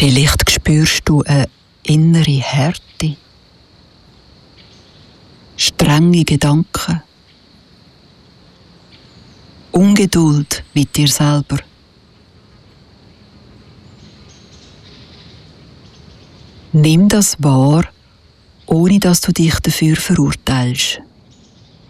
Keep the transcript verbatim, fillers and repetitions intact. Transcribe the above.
Vielleicht spürst du eine innere Härte, strenge Gedanken, Ungeduld mit dir selber. Nimm das wahr, ohne dass du dich dafür verurteilst.